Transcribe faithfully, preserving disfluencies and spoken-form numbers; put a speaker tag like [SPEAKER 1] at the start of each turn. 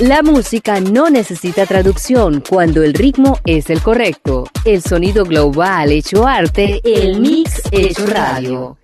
[SPEAKER 1] La música no necesita traducción cuando el ritmo es el correcto. El sonido global hecho arte, el mix hecho radio.